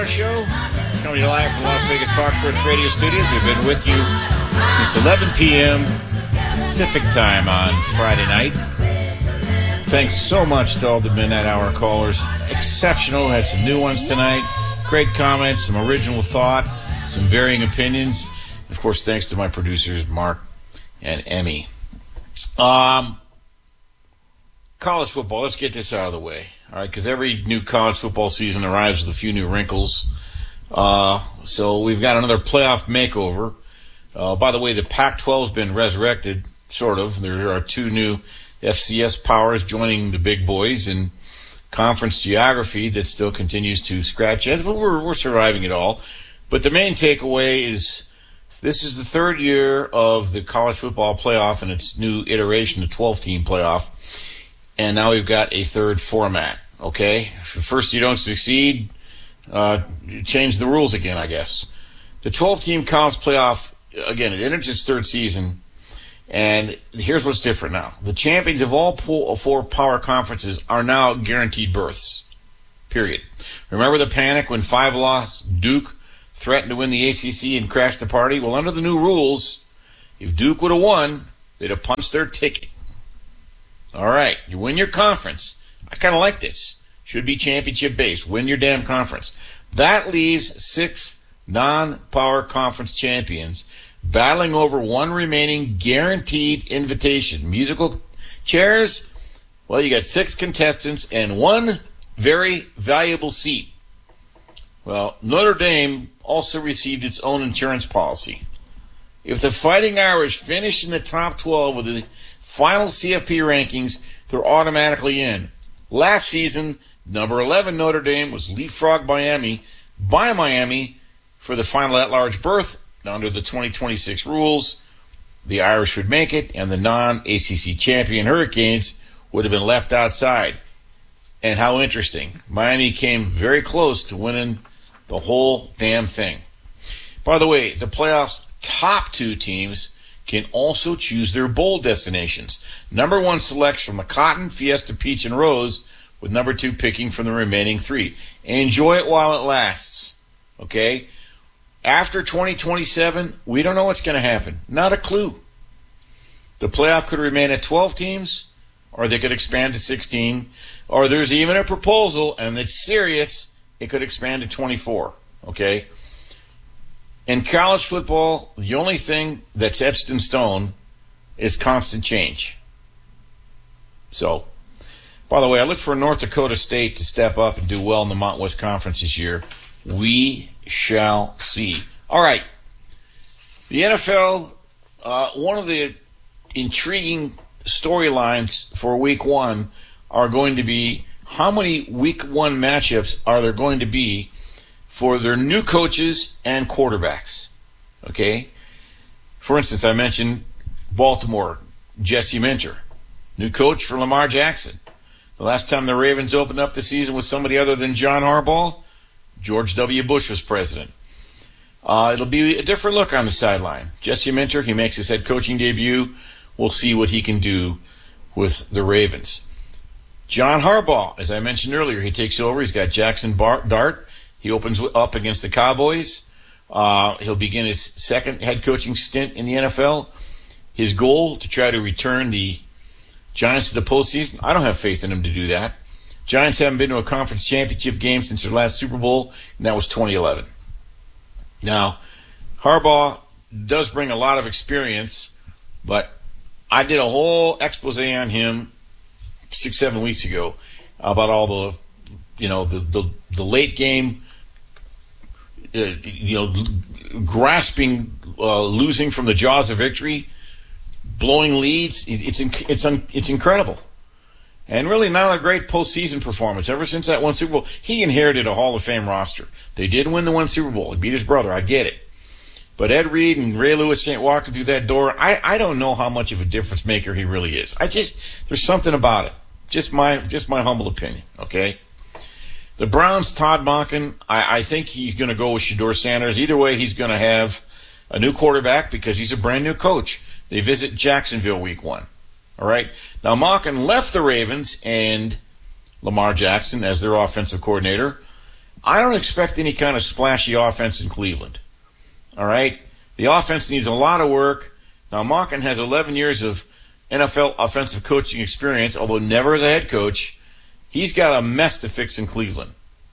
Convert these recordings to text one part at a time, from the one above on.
Show, coming to you live from Las Vegas Fox Sports Radio Studios. We've been with you since 11 p.m. Pacific time on Friday night. Thanks so much to all the Midnight Hour callers. Exceptional. Had some new ones tonight. Great comments, some original thought, some varying opinions. Of course, thanks to my producers, Mark and Emmy. College football, let's get this out of the way. All right, because every new college football season arrives with a few new wrinkles. So we've got another playoff makeover. By the way, the Pac-12 has been resurrected, sort of. There are two new FCS powers joining the big boys in conference geography that still continues to scratch heads, but we're surviving it all. But the main takeaway is this is the third year of the college football playoff and its new iteration, the 12-team playoff. And now we've got a third format, okay? If first you don't succeed, change the rules again, I guess. The 12-team college playoff, again, it enters its third season, and here's what's different now. The champions of all four power conferences are now guaranteed berths, period. Remember the panic when 5-loss Duke threatened to win the ACC and crash the party? Well, under the new rules, if Duke would have won, they'd have punched their ticket. All right, you win your conference. I kind of like this. Should be championship-based. Win your damn conference. That leaves 6 non-power conference champions battling over one remaining guaranteed invitation. Musical chairs? Well, you got 6 contestants and one very valuable seat. Well, Notre Dame also received its own insurance policy. If the Fighting Irish finish in the top 12 with the final CFP rankings, they're automatically in. Last season, number 11 Notre Dame was leapfrogged by Miami for the final at-large berth. Under the 2026 rules, the Irish would make it, and the non-ACC champion Hurricanes would have been left outside. And how interesting. Miami came very close to winning the whole damn thing. By the way, the playoffs' top 2 teams can also choose their bowl destinations. Number 1 selects from the Cotton, Fiesta, Peach, and Rose, with number 2 picking from the remaining 3. Enjoy it while it lasts, okay? After 2027, we don't know what's going to happen. Not a clue. The playoff could remain at 12 teams, or they could expand to 16, or there's even a proposal, and it's serious, it could expand to 24, okay? In college football, the only thing that's etched in stone is constant change. So, by the way, I look for North Dakota State to step up and do well in the Mountain West Conference this year. We shall see. All right. The NFL, one of the intriguing storylines for week 1 are going to be how many week 1 matchups are there going to be for their new coaches and quarterbacks. Okay? For instance, I mentioned Baltimore, Jesse Minter, new coach for Lamar Jackson. The last time the Ravens opened up the season with somebody other than John Harbaugh, George W. Bush was president. It'll be a different look on the sideline. Jesse Minter, he makes his head coaching debut. We'll see what he can do with the Ravens. John Harbaugh, as I mentioned earlier, he takes over. He's got Jackson Dart. He opens up against the Cowboys. He'll begin his second head coaching stint in the NFL. His goal to try to return the Giants to the postseason. I don't have faith in him to do that. Giants haven't been to a conference championship game since their last Super Bowl, and that was 2011. Now, Harbaugh does bring a lot of experience, but I did a whole expose on him 6-7 weeks ago about all the, the late game, grasping, losing from the jaws of victory, blowing leads. It's incredible. And really not a great postseason performance. Ever since that one Super Bowl, he inherited a Hall of Fame roster. They did win the one Super Bowl. He beat his brother. I get it. But Ed Reed and Ray Lewis ain't walking through that door. I don't know how much of a difference maker he really is. There's something about it. Just my humble opinion, okay? The Browns, Todd Monken, I think he's going to go with Shedeur Sanders. Either way, he's going to have a new quarterback because he's a brand new coach. They visit Jacksonville week 1. All right. Now, Monken left the Ravens and Lamar Jackson as their offensive coordinator. I don't expect any kind of splashy offense in Cleveland. All right? The offense needs a lot of work. Now, Monken has 11 years of NFL offensive coaching experience, although never as a head coach. He's got a mess to fix in Cleveland.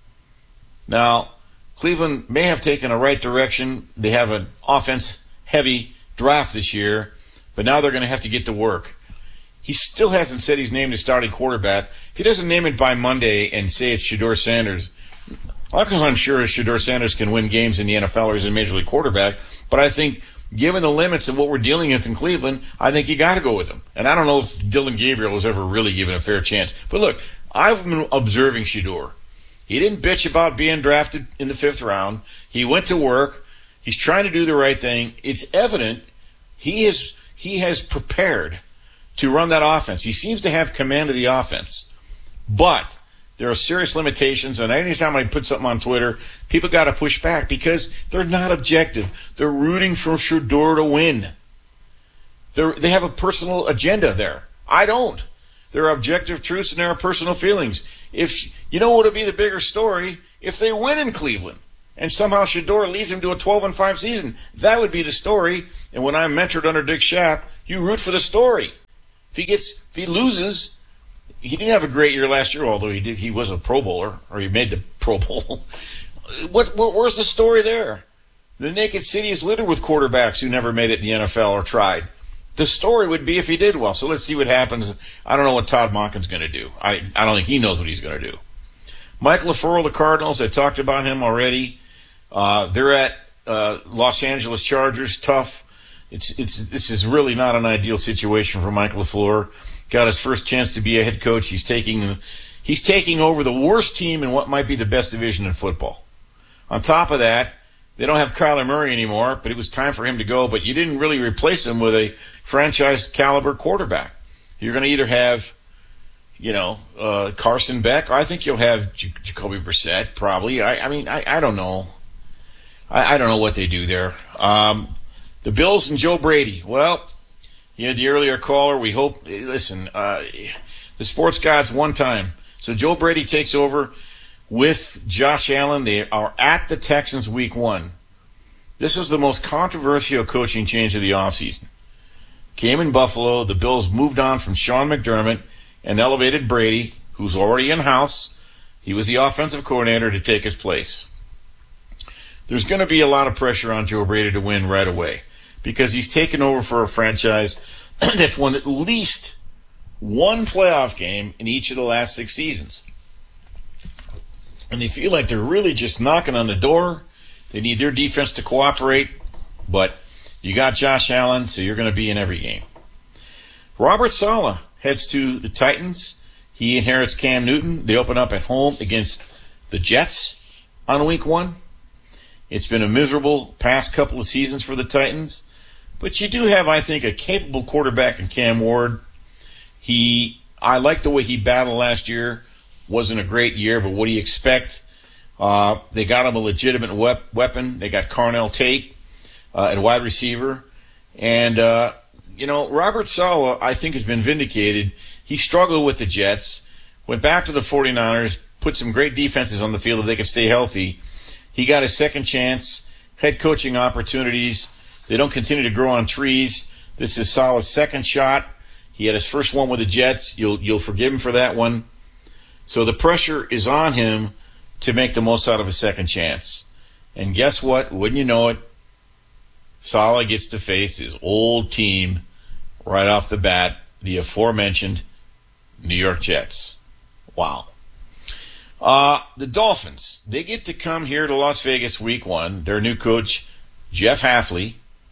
Now, Cleveland may have taken a right direction. They have an offense-heavy draft this year, but now they're going to have to get to work. He still hasn't said he's named a starting quarterback. If he doesn't name it by Monday and say it's Shedeur Sanders, because I'm sure Shedeur Sanders can win games in the NFL or he's a major league quarterback, but I think given the limits of what we're dealing with in Cleveland, I think you got to go with him. And I don't know if Dylan Gabriel was ever really given a fair chance. But look, I've been observing Shedeur. He didn't bitch about being drafted in the 5th round. He went to work. He's trying to do the right thing. It's evident he has prepared to run that offense. He seems to have command of the offense. But there are serious limitations, and anytime I put something on Twitter, people got to push back because they're not objective. They're rooting for Shedeur to win. They have a personal agenda there. I don't. There are objective truths and there are personal feelings. If you know what would be the bigger story? If they win in Cleveland and somehow Shedeur leads him to a 12-5 season, that would be the story. And when I'm mentored under Dick Schaap, you root for the story. If he loses, he didn't have a great year last year, although he was a Pro Bowler, or he made the Pro Bowl. Where's the story there? The naked city is littered with quarterbacks who never made it in the NFL or tried. The story would be if he did well. So let's see what happens. I don't know what Todd Monken's going to do. I don't think he knows what he's going to do. Mike LaFleur, the Cardinals, I talked about him already. They're at Los Angeles Chargers. Tough. This is really not an ideal situation for Mike LaFleur. Got his first chance to be a head coach. He's taking over the worst team in what might be the best division in football. On top of that, they don't have Kyler Murray anymore, but it was time for him to go. But you didn't really replace him with a franchise caliber quarterback. You're going to either have, Carson Beck, or I think you'll have Jacoby Brissett, probably. I don't know. I don't know what they do there. The Bills and Joe Brady. Well, you had the earlier caller. We hope, listen, the sports gods one time. So Joe Brady takes over with Josh Allen. They are at the Texans week 1. This was the most controversial coaching change of the offseason. Came in Buffalo. The Bills moved on from Sean McDermott and elevated Brady, who's already in-house. He was the offensive coordinator, to take his place. There's going to be a lot of pressure on Joe Brady to win right away because he's taken over for a franchise that's won at least one playoff game in each of the last 6 seasons. And they feel like they're really just knocking on the door. They need their defense to cooperate, but you got Josh Allen, so you're going to be in every game. Robert Saleh heads to the Titans. He inherits Cam Newton. They open up at home against the Jets on week 1. It's been a miserable past couple of seasons for the Titans, but you do have, I think, a capable quarterback in Cam Ward. I like the way he battled last year. Wasn't a great year, but what do you expect? They got him a legitimate weapon. They got Carnell Tate at wide receiver. And, Robert Saleh, I think, has been vindicated. He struggled with the Jets, went back to the 49ers, put some great defenses on the field if they could stay healthy. He got his second chance, head coaching opportunities. They don't continue to grow on trees. This is Saleh's second shot. He had his first one with the Jets. You'll forgive him for that one. So the pressure is on him to make the most out of a second chance. And guess what? Wouldn't you know it? Saleh gets to face his old team right off the bat, the aforementioned New York Jets. Wow. The Dolphins, they get to come here to Las Vegas week 1. Their new coach, Jeff Hafley,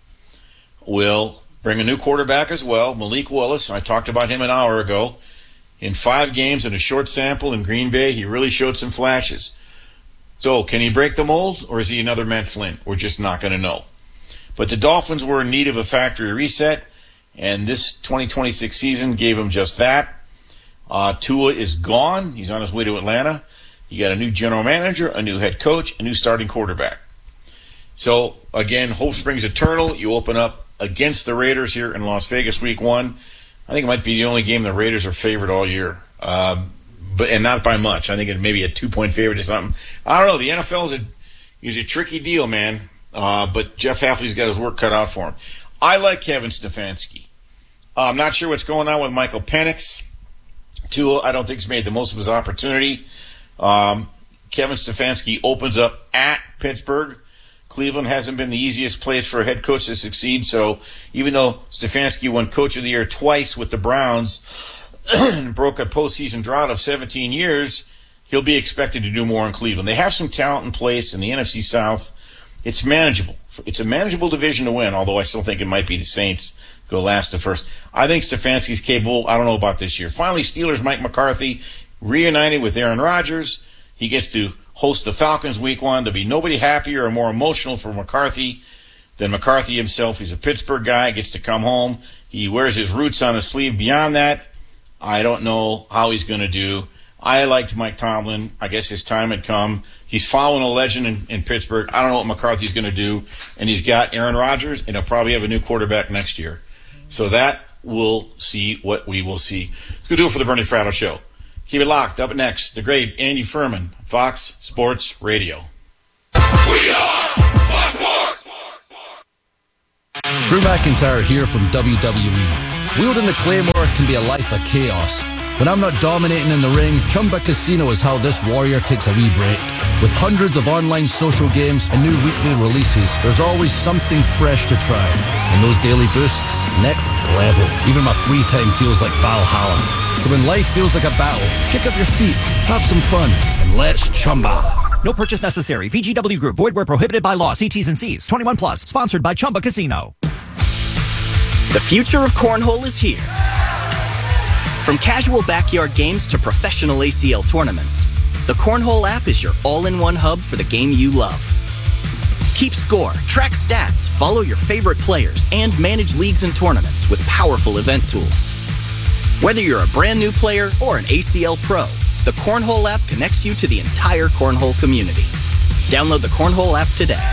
will bring a new quarterback as well, Malik Willis. I talked about him an hour ago. In 5 games and a short sample in Green Bay, he really showed some flashes. So, can he break the mold, or is he another Matt Flynn? We're just not going to know. But the Dolphins were in need of a factory reset, and this 2026 season gave them just that. Tua is gone. He's on his way to Atlanta. You got a new general manager, a new head coach, a new starting quarterback. So, again, hope springs eternal. You open up against the Raiders here in Las Vegas week 1. I think it might be the only game the Raiders are favored all year. and not by much. I think it may be a 2-point favorite or something. I don't know. The NFL is a tricky deal, man. But Jeff Hafley's got his work cut out for him. I like Kevin Stefanski. I'm not sure what's going on with Michael Penix. Tua, I don't think he's made the most of his opportunity. Kevin Stefanski opens up at Pittsburgh. Cleveland hasn't been the easiest place for a head coach to succeed, so even though Stefanski won Coach of the Year twice with the Browns and broke a postseason drought of 17 years, he'll be expected to do more in Cleveland. They have some talent in place in the NFC South. It's manageable. It's a manageable division to win, although I still think it might be the Saints go last to first. I think Stefanski's capable. I don't know about this year. Finally, Steelers Mike McCarthy reunited with Aaron Rodgers. He gets to host the Falcons week 1. There'll be nobody happier or more emotional for McCarthy than McCarthy himself. He's a Pittsburgh guy, gets to come home. He wears his roots on his sleeve. Beyond that, I don't know how he's going to do. I liked Mike Tomlin. I guess his time had come. He's following a legend in Pittsburgh. I don't know what McCarthy's going to do. And he's got Aaron Rodgers, and he'll probably have a new quarterback next year. So that we'll see what we will see. Let's go do it for the Bernie Fratto Show. Keep it locked. Up next, the great Andy Furman, Fox Sports Radio. We are Fox Sports! Drew McIntyre here from WWE. Wielding the Claymore can be a life of chaos. When I'm not dominating in the ring, Chumba Casino is how this warrior takes a wee break. With hundreds of online social games and new weekly releases, there's always something fresh to try. And those daily boosts, next level. Even my free time feels like Valhalla. So when life feels like a battle, kick up your feet, have some fun, and let's Chumba. No purchase necessary. VGW Group. Void where prohibited by law. See T's and C's. 21 plus. Sponsored by Chumba Casino. The future of cornhole is here. From casual backyard games to professional ACL tournaments, the Cornhole app is your all-in-one hub for the game you love. Keep score, track stats, follow your favorite players, and manage leagues and tournaments with powerful event tools. Whether you're a brand new player or an ACL pro, the Cornhole app connects you to the entire cornhole community. Download the Cornhole app today.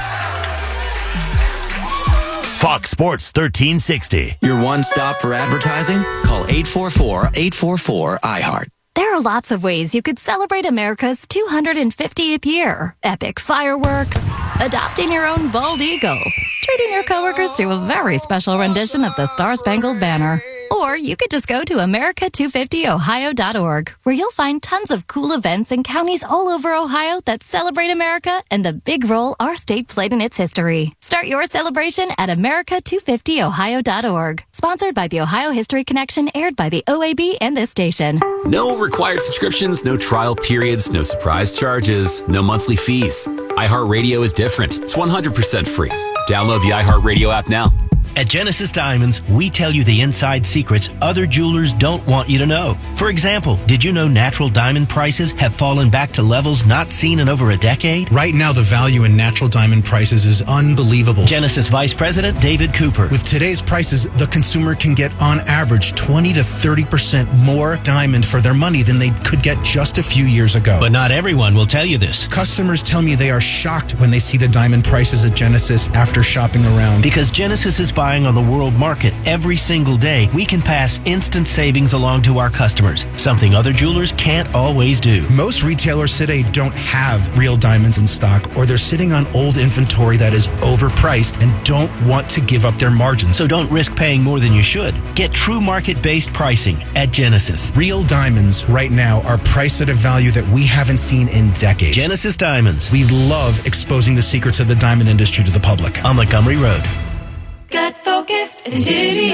Fox Sports 1360. Your one stop for advertising? Call 844-844-iHeart. There are lots of ways you could celebrate America's 250th year. Epic fireworks, adopting your own bald eagle, treating your coworkers to a very special rendition of the Star-Spangled Banner. Or you could just go to America250ohio.org, where you'll find tons of cool events in counties all over Ohio that celebrate America and the big role our state played in its history. Start your celebration at America250ohio.org. Sponsored by the Ohio History Connection, aired by the OAB and this station. No required subscriptions, no trial periods, no surprise charges, no monthly fees. iHeartRadio is different. It's 100% free. Download the iHeartRadio app now. At Genesis Diamonds, we tell you the inside secrets other jewelers don't want you to know. For example, did you know natural diamond prices have fallen back to levels not seen in over a decade? Right now, the value in natural diamond prices is unbelievable. Genesis Vice President David Cooper. With today's prices, the consumer can get on average 20 to 30% more diamond for their money than they could get just a few years ago. But not everyone will tell you this. Customers tell me they are shocked when they see the diamond prices at Genesis after shopping around. Because Genesis is buying on the world market every single day, we can pass instant savings along to our customers, something other jewelers can't always do. Most retailers today don't have real diamonds in stock, or they're sitting on old inventory that is overpriced and don't want to give up their margins. So don't risk paying more than you should. Get true market-based pricing at Genesis. Real diamonds right now are priced at a value that we haven't seen in decades. Genesis Diamonds. We love exposing the secrets of the diamond industry to the public. On Montgomery Road. Gut Focus Entivio.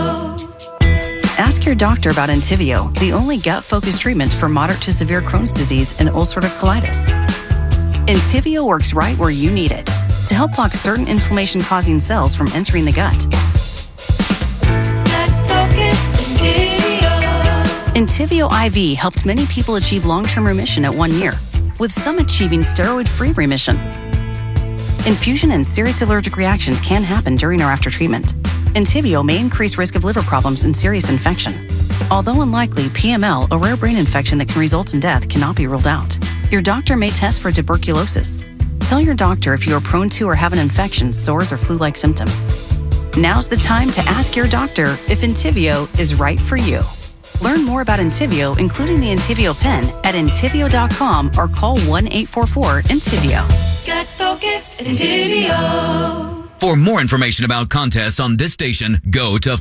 Ask your doctor about Entivio, the only gut-focused treatment for moderate to severe Crohn's disease and ulcerative colitis. Entivio works right where you need it to help block certain inflammation-causing cells from entering the gut. Gut Focus Entivio. Entivio IV helped many people achieve long-term remission at 1 year, with some achieving steroid-free remission. Infusion and serious allergic reactions can happen during or after treatment. Entivio may increase risk of liver problems and serious infection. Although unlikely, PML, a rare brain infection that can result in death, cannot be ruled out. Your doctor may test for tuberculosis. Tell your doctor if you are prone to or have an infection, sores, or flu-like symptoms. Now's the time to ask your doctor if Entivio is right for you. Learn more about Entivio, including the Entivio pen, at Entivio.com or call 1-844-ENTIVIO. Got focused, Entivio. For more information about contests on this station, go to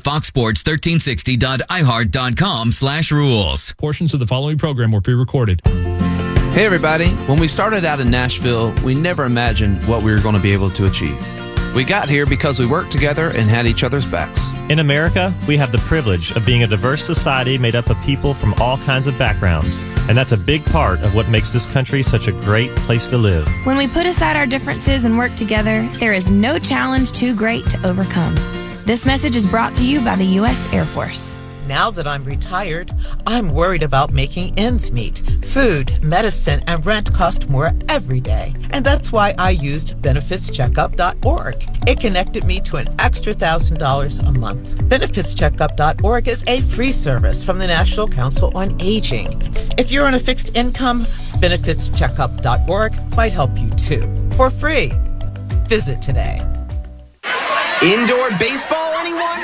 foxsports1360.iheart.com/rules. Portions of the following program were pre-recorded. Hey everybody, when we started out in Nashville, we never imagined what we were going to be able to achieve. We got here because we worked together and had each other's backs. In America, we have the privilege of being a diverse society made up of people from all kinds of backgrounds, and that's a big part of what makes this country such a great place to live. When we put aside our differences and work together, there is no challenge too great to overcome. This message is brought to you by the U.S. Air Force. Now that I'm retired, I'm worried about making ends meet. Food, medicine, and rent cost more every day. And that's why I used benefitscheckup.org. It connected me to an extra $1,000 a month. Benefitscheckup.org is a free service from the National Council on Aging. If you're on a fixed income, benefitscheckup.org might help you too. For free. Visit today. Indoor baseball, anyone?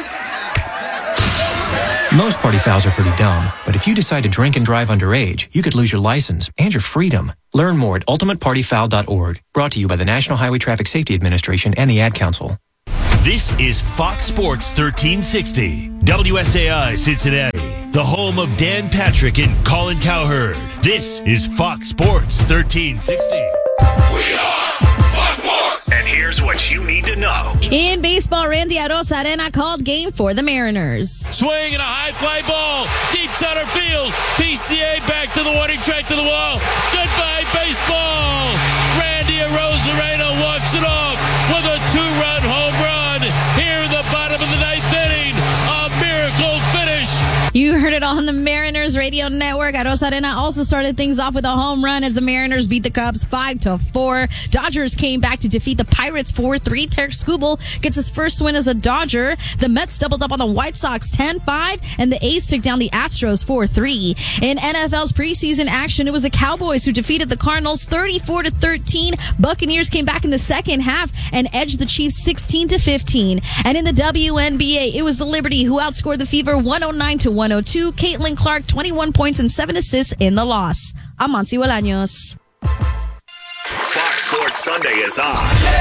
Most party fouls are pretty dumb, but if you decide to drink and drive underage, you could lose your license and your freedom. Learn more at ultimatepartyfoul.org. Brought to you by the National Highway Traffic Safety Administration and the Ad Council. This is Fox Sports 1360, WSAI Cincinnati, the home of Dan Patrick and Colin Cowherd. This is Fox Sports 1360. We are Fox Sports. And here's what you need to know. In baseball, Randy Arozarena called game for the Mariners. Swing and a high fly ball, deep center field. PCA back to the warning track to the wall. Goodbye, baseball. Randy Arozarena walks it off with a 2-run home run here in the bottom of the 9th inning. A miracle finish. You heard it on the Mariners radio network. Arozarena also started things off with a home run as the Mariners beat the Cubs 5-4. Dodgers came back to defeat the Pirates 4-3. Tarek Skubal gets his first win as a Dodger. The Mets doubled up on the White Sox 10-5, and the A's took down the Astros 4-3. In NFL's preseason action, it was the Cowboys who defeated the Cardinals 34-13. Buccaneers came back in the second half and edged the Chiefs 16-15. And in the WNBA, it was the Liberty who outscored the Fever 109-102. Caitlin Clark, 21 points and 7 assists in the loss. I'm Monsi Bolaños. Fox Sports Sunday is on.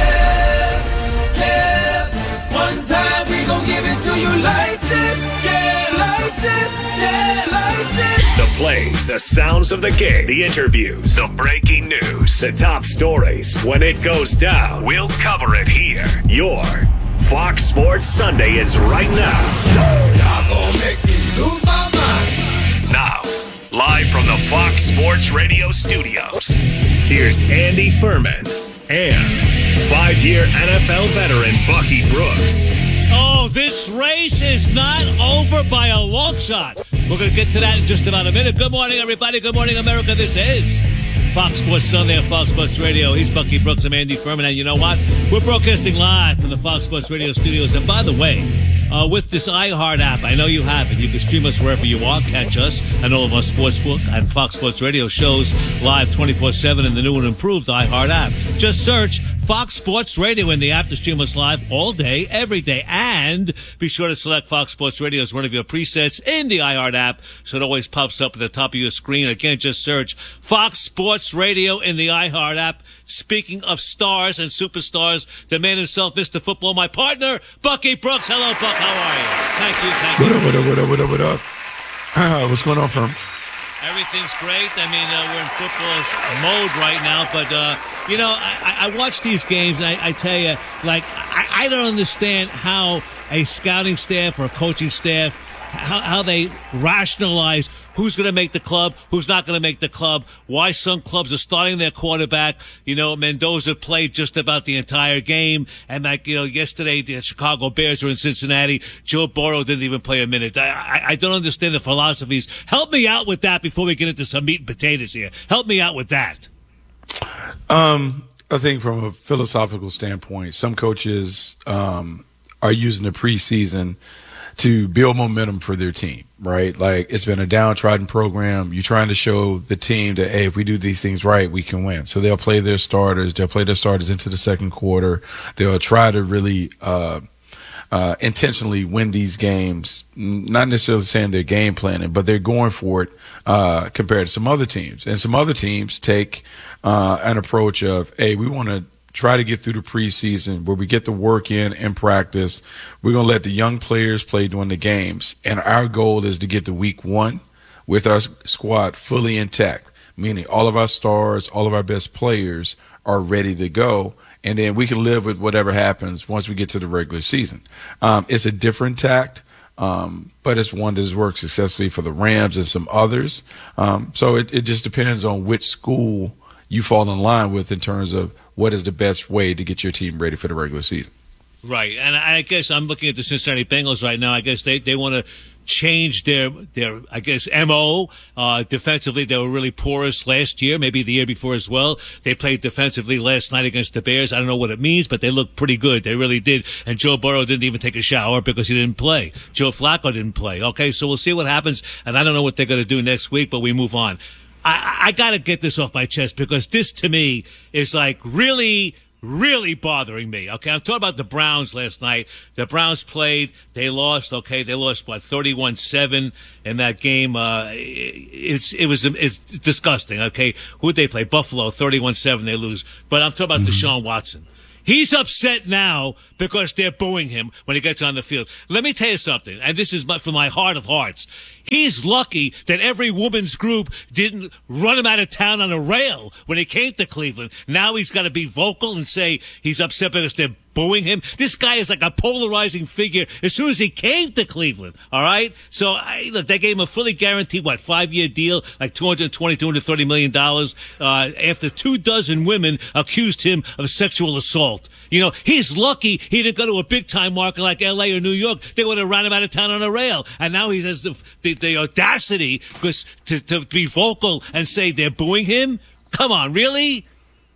Yeah. One time we gon' give it to you like this. Yeah, like this. Yeah, like this. The plays, the sounds of the game, the interviews, the breaking news, the top stories. When it goes down, we'll cover it here. Your Fox Sports Sunday is right now. Y'all gon' make me lose my mind. Now, live from the Fox Sports Radio studios, here's Andy Furman and 5-year NFL veteran Bucky Brooks. Oh, this race is not over by a long shot. We're going to get to that in just about a minute. Good morning, everybody. Good morning, America. This is Fox Sports Sunday on Fox Sports Radio. He's Bucky Brooks. I'm Andy Furman. And you know what? We're broadcasting live from the Fox Sports Radio studios. And by the way, with this iHeart app, I know you have it. You can stream us wherever you are. Catch us and all of our Sportsbook and Fox Sports Radio shows live 24/7 in the new and improved iHeart app. Just search Fox Sports Radio in the app to stream us live all day, every day. And be sure to select Fox Sports Radio as one of your presets in the iHeart app so it always pops up at the top of your screen. Again, just search Fox Sports Radio in the iHeart app. Speaking of stars and superstars, the man himself, Mr. Football, my partner, Bucky Brooks. Hello, Buck. How are you? Thank you. What up? What's going on, Firm? Everything's great. I mean, we're in football mode right now, but, you know, I watch these games, and I tell you, like, I don't understand how a scouting staff or a coaching staff, how they rationalize who's going to make the club, who's not going to make the club, why some clubs are starting their quarterback. You know, Mendoza played just about the entire game, and like, you know, yesterday the Chicago Bears were in Cincinnati. Joe Burrow didn't even play a minute. I don't understand the philosophies. Help me out with that before we get into some meat and potatoes here. Help me out with that. I think from a philosophical standpoint, some coaches are using the preseason to build momentum for their team, right? Like, it's been a downtrodden program. You're trying to show the team that, hey, if we do these things right, we can win. So they'll play their starters. They'll play their starters into the second quarter. They'll try to really intentionally win these games. Not necessarily saying they're game planning, but they're going for it compared to some other teams. And some other teams take an approach of, hey, we want to try to get through the preseason where we get the work in practice. We're going to let the young players play during the games. And our goal is to get to week 1 with our squad fully intact, meaning all of our stars, all of our best players are ready to go. And then we can live with whatever happens once we get to the regular season. It's a different tact, but it's one that has worked successfully for the Rams and some others. So it just depends on which school you fall in line with in terms of what is the best way to get your team ready for the regular season. Right. And I guess I'm looking at the Cincinnati Bengals right now. I guess they want to change their I guess MO. Defensively, they were really porous last year, maybe the year before as well. They played defensively last night against the Bears. I don't know what it means, but they looked pretty good. They really did. And Joe Burrow didn't even take a shower because he didn't play. Joe Flacco didn't play. Okay, so we'll see what happens. And I don't know what they're going to do next week, but we move on. I got to get this off my chest because this to me is like really bothering me. Okay, I'm talking about the Browns last night. The Browns played. They lost. Okay, they lost 31-7 in that game. It's disgusting. Okay, who'd they play? Buffalo 31-7. They lose. But I'm talking about Deshaun Watson. He's upset now because they're booing him when he gets on the field. Let me tell you something, and this is from my heart of hearts. He's lucky that every women's group didn't run him out of town on a rail when he came to Cleveland. Now he's got to be vocal and say he's upset because they're booing him. This guy is like a polarizing figure as soon as he came to Cleveland, all right? So, look, they gave him a fully guaranteed, 5-year deal, like $230 million, after 24 women accused him of sexual assault. You know, he's lucky he didn't go to a big-time market like L.A. or New York. They would have ran him out of town on a rail. And now he has the audacity to be vocal and say they're booing him? Come on, really?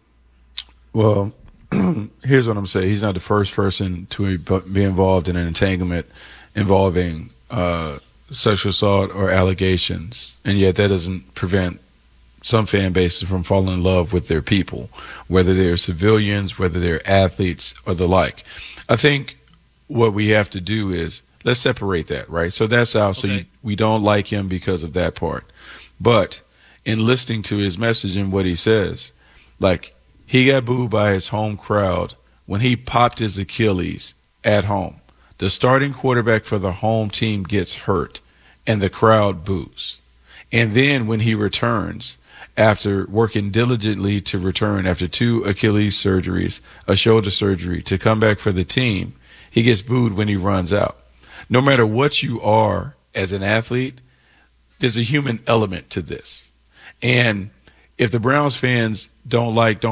Well, here's what I'm saying. He's not the first person to be involved in an entanglement involving sexual assault or allegations, and yet that doesn't prevent some fan bases from falling in love with their people, whether they're civilians, whether they're athletes, or the like. I think what we have to do is let's separate that, right? So that's out. Okay. So we don't like him because of that part. But in listening to his message and what he says, like, he got booed by his home crowd when he popped his Achilles at home. The starting quarterback for the home team gets hurt, and the crowd boos. And then when he returns, after working diligently to return after 2 Achilles surgeries, a shoulder surgery, to come back for the team, he gets booed when he runs out. No matter what you are as an athlete, there's a human element to this. And if the Browns fans don't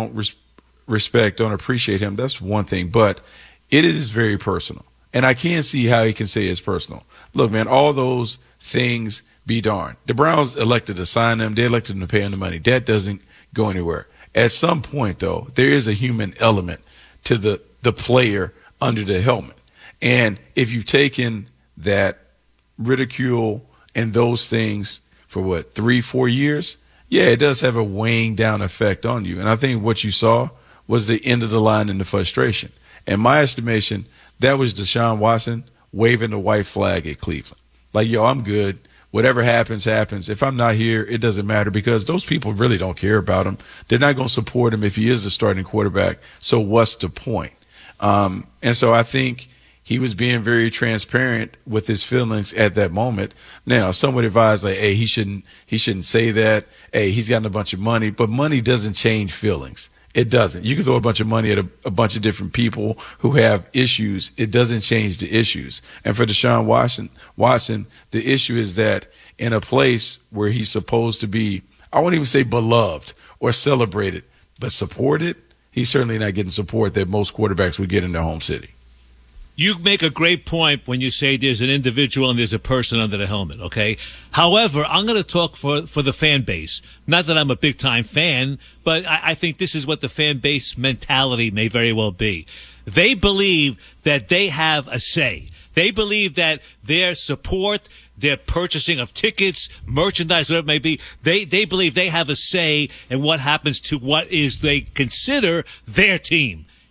respect, don't appreciate him, that's one thing. But it is very personal. And I can't see how he can say it's personal. Look, man, all those things be darned. The Browns elected to sign him. They elected to pay him the money. That doesn't go anywhere. At some point, though, there is a human element to the player under the helmet. And if you've taken that ridicule and those things for 3-4 years, yeah, it does have a weighing down effect on you. And I think what you saw was the end of the line and the frustration. In my estimation, that was Deshaun Watson waving the white flag at Cleveland. Like, yo, I'm good. Whatever happens, happens. If I'm not here, it doesn't matter because those people really don't care about him. They're not going to support him if he is the starting quarterback. So what's the point? And so I think he was being very transparent with his feelings at that moment. Now, some would advise, like, hey, he shouldn't say that. Hey, he's gotten a bunch of money. But money doesn't change feelings. It doesn't. You can throw a bunch of money at a bunch of different people who have issues. It doesn't change the issues. And for Deshaun Watson, the issue is that in a place where he's supposed to be, I won't even say beloved or celebrated, but supported, he's certainly not getting support that most quarterbacks would get in their home city. You make a great point when you say there's an individual and there's a person under the helmet, okay? However, I'm going to talk for the fan base. Not that I'm a big-time fan, but I think this is what the fan base mentality may very well be. They believe that they have a say. They believe that their support, their purchasing of tickets, merchandise, whatever it may be, they believe they have a say in what happens to what is they consider their team.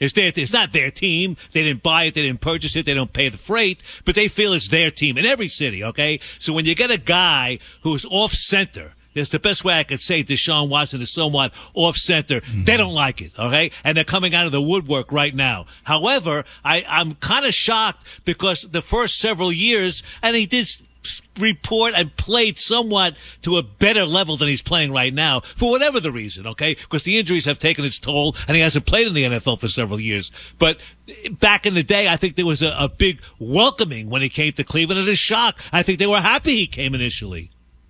It's not their team. They didn't buy it. They didn't purchase it. They don't pay the freight, but they feel it's their team in every city, okay? So when you get a guy who's off-center, that's the best way I could say Deshaun Watson is somewhat off-center. They don't like it, okay? And they're coming out of the woodwork right now. However, I'm kind of shocked because the first several years, and he did report and played somewhat to a better level than he's playing right now for whatever the reason, okay? Because the injuries have taken its toll and he hasn't played in the NFL for several years. But back in the day, I think there was a big welcoming when he came to Cleveland and a shock. I think they were happy he came initially.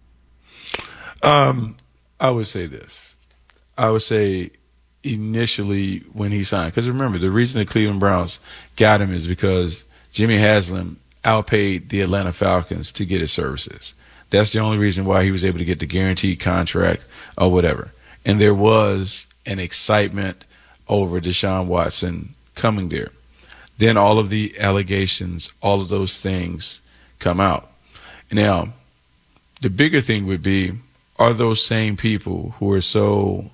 I would say this. I would say initially when he signed, because remember, the reason the Cleveland Browns got him is because Jimmy Haslam outpaid the Atlanta Falcons to get his services. That's the only reason why he was able to get the guaranteed contract or whatever. And there was an excitement over Deshaun Watson coming there. Then all of the allegations, all of those things come out. Now, the bigger thing would be, are those same people who are so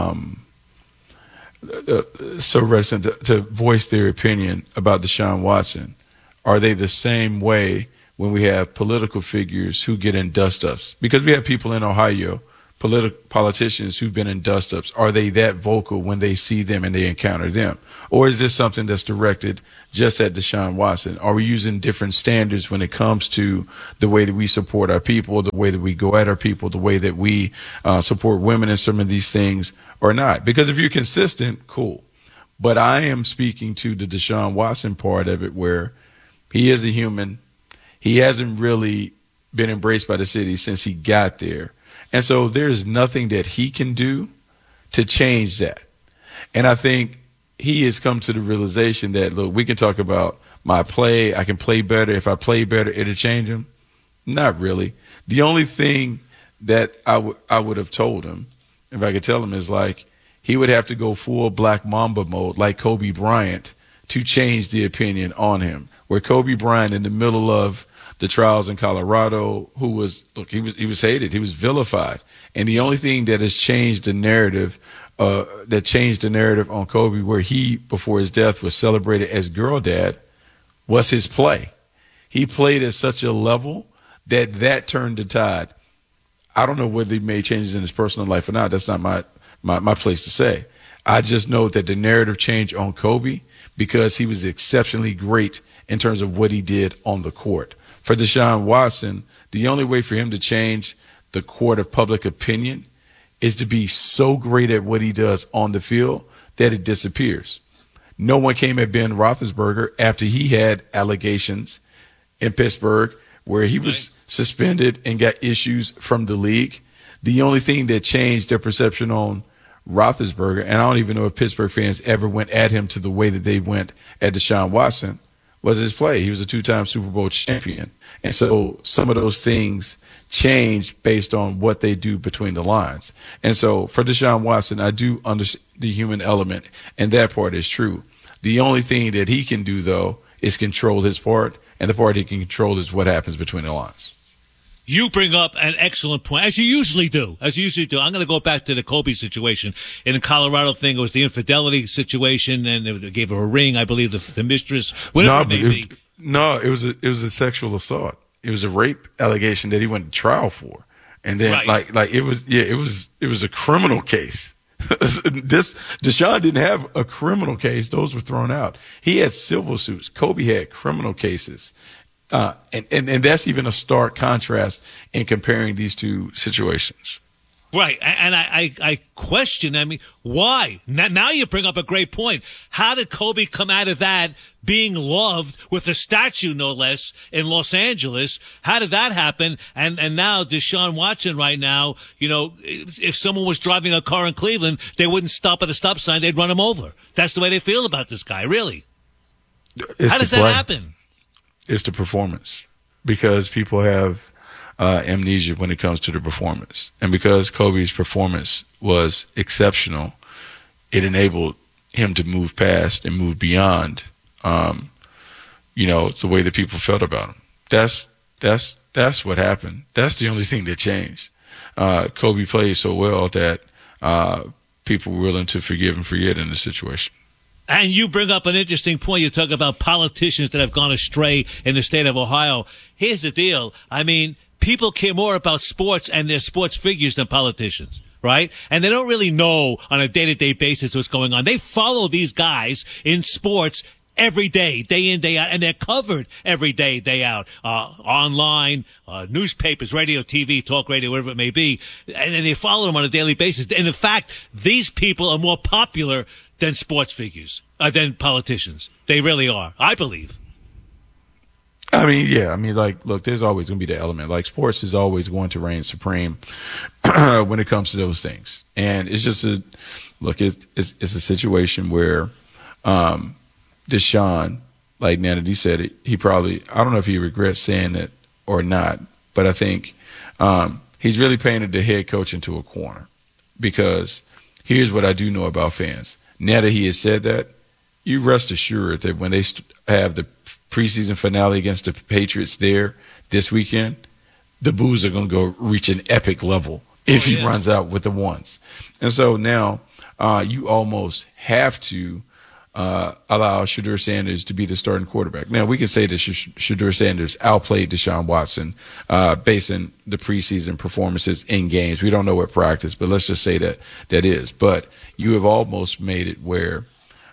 reticent to voice their opinion about Deshaun Watson, are they the same way when we have political figures who get in dust-ups? Because we have people in Ohio, politicians who've been in dust-ups. Are they that vocal when they see them and they encounter them? Or is this something that's directed just at Deshaun Watson? Are we using different standards when it comes to the way that we support our people, the way that we go at our people, the way that we support women in some of these things or not? Because if you're consistent, cool. But I am speaking to the Deshaun Watson part of it where he is a human. He hasn't really been embraced by the city since he got there. And so there's nothing that he can do to change that. And I think he has come to the realization that, look, we can talk about my play. I can play better. If I play better, it'll change him. Not really. The only thing that I would have told him, if I could tell him, is like he would have to go full Black Mamba mode like Kobe Bryant to change the opinion on him. Where Kobe Bryant, in the middle of the trials in Colorado, he was hated, he was vilified, and the only thing that has changed the narrative, on Kobe, where he before his death was celebrated as girl dad, was his play. He played at such a level that turned the tide. I don't know whether he made changes in his personal life or not. That's not my place to say. I just know that the narrative changed on Kobe because he was exceptionally great in terms of what he did on the court. For Deshaun Watson, the only way for him to change the court of public opinion is to be so great at what he does on the field that it disappears. No one came at Ben Roethlisberger after he had allegations in Pittsburgh where he was suspended and got issues from the league. The only thing that changed their perception on Roethlisberger, and I don't even know if Pittsburgh fans ever went at him to the way that they went at Deshaun Watson, was his play. He was a two-time Super Bowl champion. And so some of those things change based on what they do between the lines. And so for Deshaun Watson, I do understand the human element, and that part is true. The only thing that he can do, though, is control his part, and the part he can control is what happens between the lines. You bring up an excellent point, as you usually do. I'm going to go back to the Kobe situation. In the Colorado thing, it was the infidelity situation, and they gave her a ring, I believe, the mistress, whatever it may be. It was a sexual assault. It was a rape allegation that he went to trial for. And then, it was a criminal case. Deshaun didn't have a criminal case. Those were thrown out. He had civil suits. Kobe had criminal cases. And that's even a stark contrast in comparing these two situations. Right. And I question, why? Now you bring up a great point. How did Kobe come out of that being loved with a statue, no less, in Los Angeles? How did that happen? And now Deshaun Watson right now, if someone was driving a car in Cleveland, they wouldn't stop at a stop sign. They'd run him over. That's the way they feel about this guy, really. How does that happen? It's the performance, because people have amnesia when it comes to the performance. And because Kobe's performance was exceptional, it enabled him to move past and move beyond, the way that people felt about him. That's what happened. That's the only thing that changed. Kobe played so well that people were willing to forgive and forget in the situation. And you bring up an interesting point. You talk about politicians that have gone astray in the state of Ohio. Here's the deal. I mean, people care more about sports and their sports figures than politicians, right? And they don't really know on a day-to-day basis what's going on. They follow these guys in sports every day, day in, day out, and they're covered every day, day out, online, newspapers, radio, TV, talk radio, whatever it may be, and they follow them on a daily basis. And in fact, these people are more popular than sports figures, than politicians. They really are, I believe. I mean, yeah. I mean, like, look, there's always going to be the element. Like, sports is always going to reign supreme when it comes to those things. And it's just it's a situation where Deshaun, like Nannity said it, he probably, I don't know if he regrets saying it or not, but I think he's really painted the head coach into a corner. Because here's what I do know about fans. Now that he has said that, you rest assured that when they have the preseason finale against the Patriots there this weekend, the boos are going to go reach an epic level if he runs out with the ones. And so now you almost have to allow Shedeur Sanders to be the starting quarterback. Now, we can say that Shedeur Sanders outplayed Deshaun Watson based on the preseason performances in games. We don't know what practice, but let's just say that is. But you have almost made it where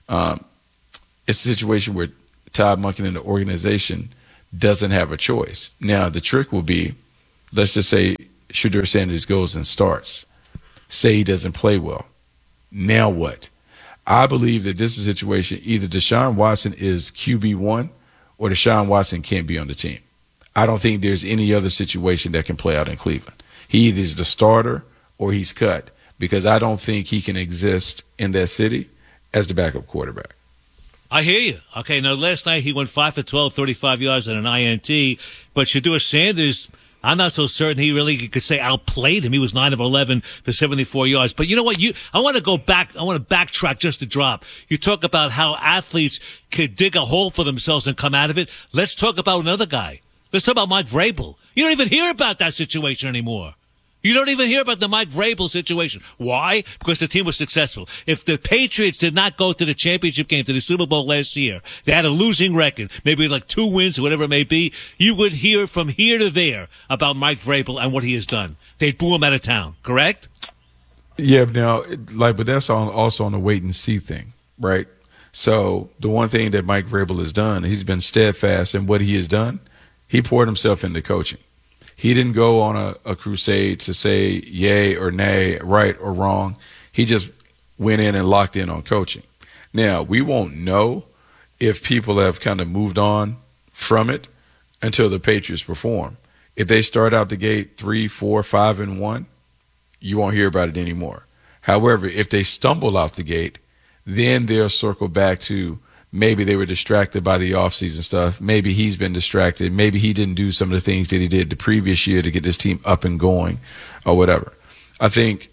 it's a situation where Todd Monken and the organization doesn't have a choice. Now, the trick will be, let's just say Shedeur Sanders goes and starts. Say he doesn't play well. Now what? I believe that this is a situation, either Deshaun Watson is QB1 or Deshaun Watson can't be on the team. I don't think there's any other situation that can play out in Cleveland. He either is the starter or he's cut, because I don't think he can exist in that city as the backup quarterback. I hear you. Okay, now last night he went 5 for 12, 35 yards and an INT, but Shedeur Sanders, I'm not so certain he really could say outplayed him. He was 9 of 11 for 74 yards. But you know what? I want to go back. I want to backtrack just a drop. You talk about how athletes could dig a hole for themselves and come out of it. Let's talk about another guy. Let's talk about Mike Vrabel. You don't even hear about that situation anymore. You don't even hear about the Mike Vrabel situation. Why? Because the team was successful. If the Patriots did not go to the championship game, to the Super Bowl last year, they had a losing record, maybe like 2 wins or whatever it may be, you would hear from here to there about Mike Vrabel and what he has done. They'd boo him out of town, correct? Yeah, but that's also on the wait and see thing, right? So the one thing that Mike Vrabel has done, he's been steadfast in what he has done. He poured himself into coaching. He didn't go on a crusade to say yay or nay, right or wrong. He just went in and locked in on coaching. Now, we won't know if people have kind of moved on from it until the Patriots perform. If they start out the gate 3, 4, 5-1, you won't hear about it anymore. However, if they stumble out the gate, then they'll circle back to maybe they were distracted by the offseason stuff. Maybe he's been distracted. Maybe he didn't do some of the things that he did the previous year to get this team up and going or whatever. I think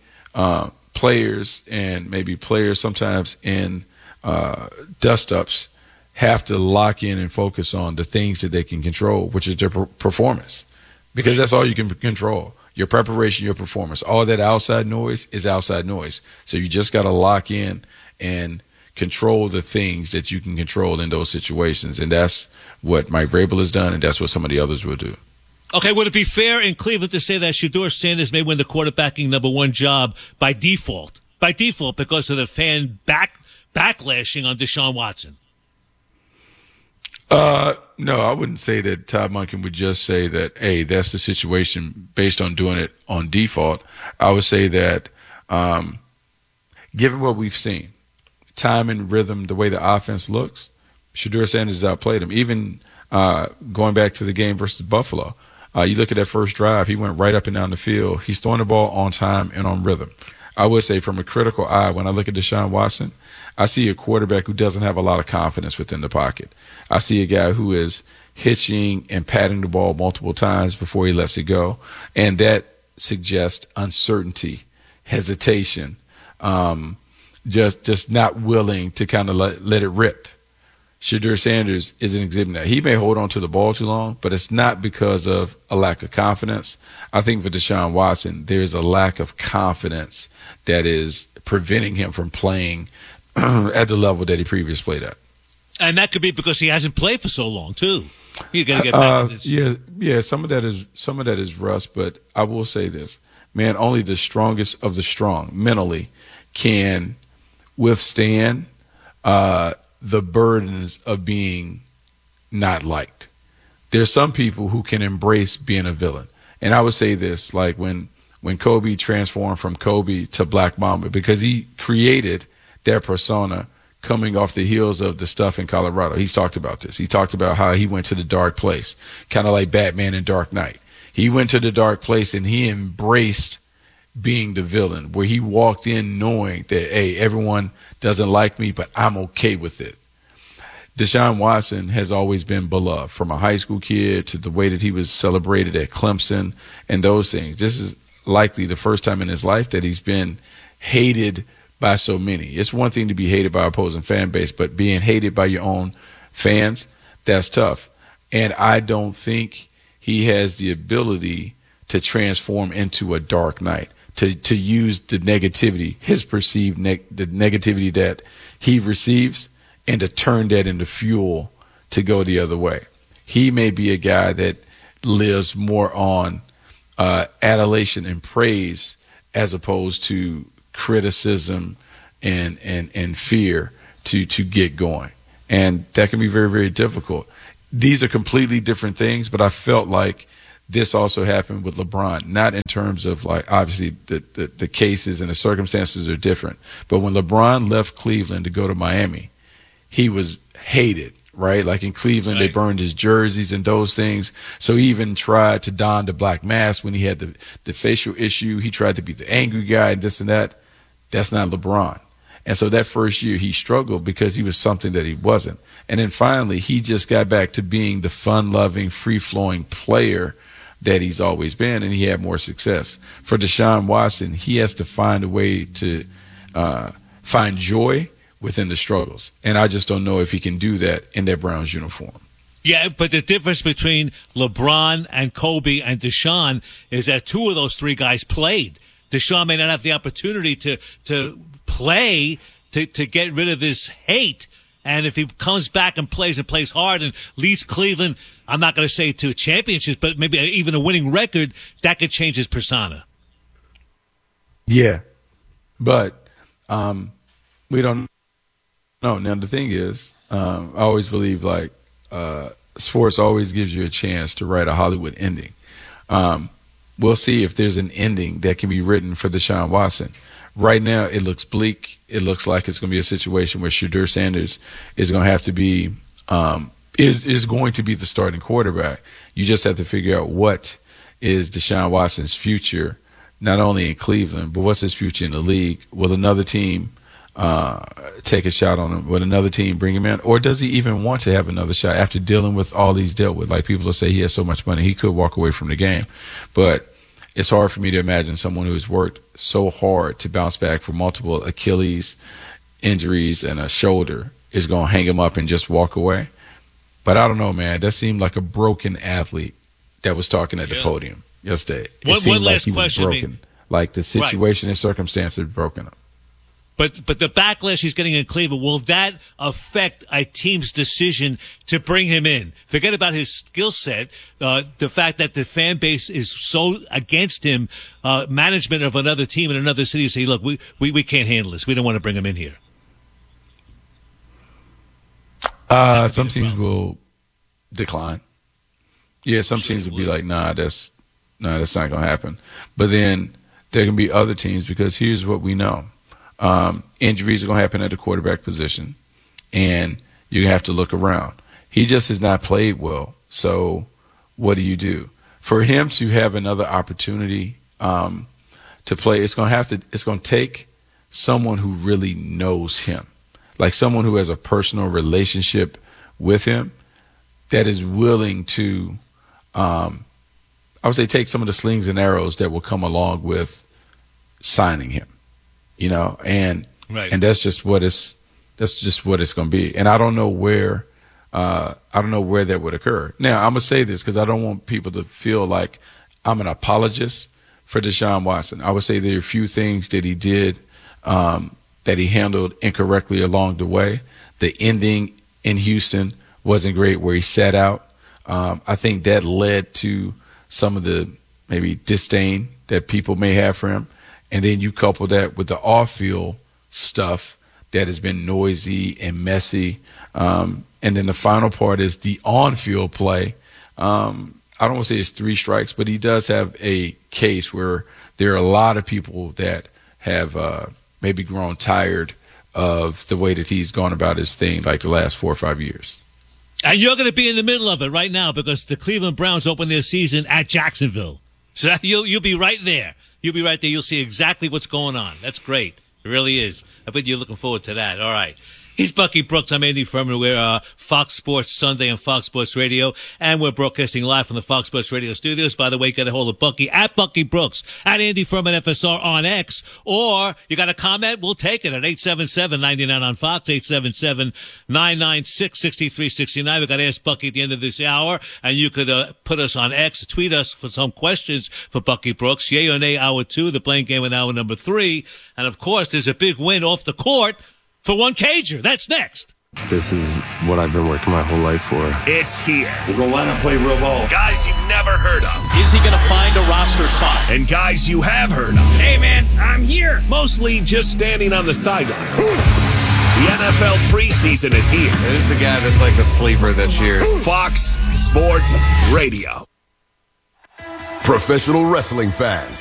players sometimes in dust-ups have to lock in and focus on the things that they can control, which is their performance, because that's all you can control. Your preparation, your performance. All that outside noise is outside noise. So you just got to lock in and control the things that you can control in those situations. And that's what Mike Vrabel has done, and that's what some of the others will do. Okay, would it be fair in Cleveland to say that Shedeur Sanders may win the quarterbacking #1 job by default? By default, because of the fan backlashing on Deshaun Watson? No, I wouldn't say that Todd Monken would just say that, hey, that's the situation based on doing it on default. I would say that given what we've seen, time and rhythm, the way the offense looks, Shedeur Sanders outplayed him. Even going back to the game versus Buffalo, you look at that first drive, he went right up and down the field. He's throwing the ball on time and on rhythm. I would say from a critical eye, when I look at Deshaun Watson, I see a quarterback who doesn't have a lot of confidence within the pocket. I see a guy who is hitching and patting the ball multiple times before he lets it go. And that suggests uncertainty, hesitation, just not willing to kind of let it rip. Shedeur Sanders is an exhibit that he may hold on to the ball too long, but it's not because of a lack of confidence. I think for Deshaun Watson, there's a lack of confidence that is preventing him from playing at the level that he previously played at. And that could be because he hasn't played for so long too. You got to get back. Yeah. Some of that is rust, but I will say this, man. Only the strongest of the strong mentally can withstand the burdens of being not liked. There's some people who can embrace being a villain, and I would say this, like when Kobe transformed from Kobe to Black Mamba, because he created that persona coming off the heels of the stuff in Colorado. He's talked about this. He talked about how he went to the dark place, kind of like Batman in Dark Knight. He went to the dark place and he embraced being the villain, where he walked in knowing that, hey, everyone doesn't like me, but I'm okay with it. Deshaun Watson has always been beloved, from a high school kid to the way that he was celebrated at Clemson and those things. This is likely the first time in his life that he's been hated by so many. It's one thing to be hated by opposing fan base, but being hated by your own fans, that's tough. And I don't think he has the ability to transform into a Dark Knight, to use the negativity, his perceived the negativity that he receives, and to turn that into fuel to go the other way. He may be a guy that lives more on adulation and praise as opposed to criticism and fear to get going. And that can be very, very difficult. These are completely different things, but I felt like this also happened with LeBron, not in terms of, like, obviously the cases and the circumstances are different. But when LeBron left Cleveland to go to Miami, he was hated, right? Like in Cleveland, They burned his jerseys and those things. So he even tried to don the black mask when he had the facial issue. He tried to be the angry guy and this and that. That's not LeBron. And so that first year he struggled because he was something that he wasn't. And then finally he just got back to being the fun-loving, free-flowing player that he's always been, and he had more success. For Deshaun Watson, he has to find a way to find joy within the struggles. And I just don't know if he can do that in that Browns uniform. Yeah, but the difference between LeBron and Kobe and Deshaun is that two of those three guys played. Deshaun may not have the opportunity to play, to get rid of this hate. And if he comes back and plays hard and leads Cleveland, I'm not going to say to championships, but maybe even a winning record, that could change his persona. Yeah. But we don't know. Now, the thing is, I always believe, like, sports always gives you a chance to write a Hollywood ending. We'll see if there's an ending that can be written for Deshaun Watson. Right now, it looks bleak. It looks like it's going to be a situation where Shedeur Sanders is going to have to be is going to be the starting quarterback. You just have to figure out what is Deshaun Watson's future, not only in Cleveland, but what's his future in the league. Will another team take a shot on him? Will another team bring him in? Or does he even want to have another shot after dealing with all he's dealt with? Like, people will say he has so much money, he could walk away from the game. But it's hard for me to imagine someone who has worked so hard to bounce back from multiple Achilles injuries and a shoulder is going to hang him up and just walk away. But I don't know, man. That seemed like a broken athlete that was talking at the podium yesterday. One last question. Broken. Like the situation and circumstances broken up. But the backlash he's getting in Cleveland, will that affect a team's decision to bring him in? Forget about his skill set. The fact that the fan base is so against him, management of another team in another city say, look, we can't handle this. We don't want to bring him in here. Some teams will decline. Yeah, some teams will be like, nah, that's not going to happen. But then there can be other teams, because here's what we know. Injuries are going to happen at the quarterback position, and you have to look around. He just has not played well. So what do you do? For him to have another opportunity to play, it's going to take someone who really knows him, like someone who has a personal relationship with him that is willing to, I would say, take some of the slings and arrows that will come along with signing him. You know, and that's just what it's going to be. And I don't know where that would occur. Now, I'm gonna say this because I don't want people to feel like I'm an apologist for Deshaun Watson. I would say there are a few things that he did that he handled incorrectly along the way. The ending in Houston wasn't great where he sat out. I think that led to some of the maybe disdain that people may have for him. And then you couple that with the off-field stuff that has been noisy and messy. And then the final part is the on-field play. I don't want to say it's 3 strikes, but he does have a case where there are a lot of people that have maybe grown tired of the way that he's gone about his thing like the last 4 or 5 years. And you're going to be in the middle of it right now because the Cleveland Browns open their season at Jacksonville. So you'll be right there. You'll be right there. You'll see exactly what's going on. That's great. It really is. I bet you're looking forward to that. All right. He's Bucky Brooks. I'm Andy Furman. We're Fox Sports Sunday on Fox Sports Radio, and we're broadcasting live from the Fox Sports Radio studios. By the way, get a hold of Bucky at Bucky Brooks, at Andy Furman FSR on X, or you got a comment, we'll take it at 877-99 on Fox, 877-996-6369. We got to ask Bucky at the end of this hour, and you could put us on X, tweet us for some questions for Bucky Brooks. Yay or nay, hour 2, the playing game in hour number 3. And of course, there's a big win off the court for one Cager. That's next. This is what I've been working my whole life for. It's here. We're going to line up, play real ball. Guys you've never heard of. Is he going to find a roster spot? And guys you have heard of. Hey, man, I'm here. Mostly just standing on the sidelines. The NFL preseason is here. Who's the guy that's like the sleeper this year? Fox Sports Radio. Professional wrestling fans,